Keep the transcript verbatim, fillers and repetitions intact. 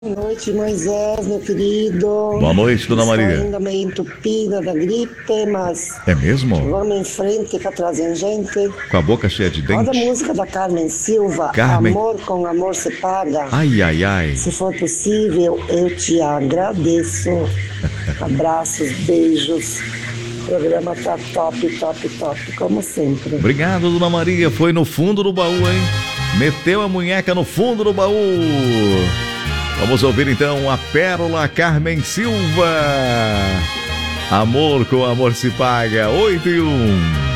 Boa noite, Moisés, meu querido. Boa noite, Dona Estou Maria. ainda meio entupida da gripe, mas É mesmo? vamos em frente que trazem gente. Com a boca cheia de Roda a dente? música da Carmen Silva, Carmen. Amor com Amor se Paga. Ai, ai, ai. Se for possível, eu te agradeço. Abraços, beijos. O programa tá top, top, top, como sempre. Obrigado, Dona Maria. Foi no fundo do baú, hein? Meteu a munheca no fundo do baú. Vamos ouvir então a pérola Carmen Silva. Amor com amor se paga. oito e um.